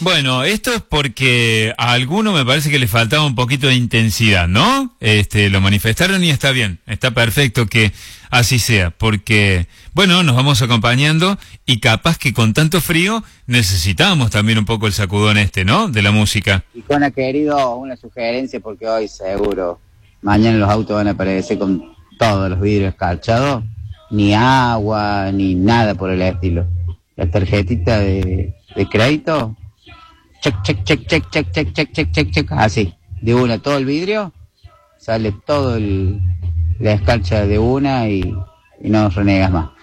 Bueno, esto es porque a alguno me parece que le faltaba un poquito de intensidad, ¿no? Lo manifestaron y está bien, está perfecto que así sea, porque, bueno, nos vamos acompañando y capaz que con tanto frío necesitamos también un poco el sacudón ¿no? De la música. Icona querido, una sugerencia porque hoy seguro, mañana los autos van a aparecer con todos los vidrios escarchados, ni agua, ni nada por el estilo. La tarjetita de crédito, check, check, check, check, check, check, check, check, check, check, así, de una, todo el vidrio, sale todo la escarcha de una y no renegas más.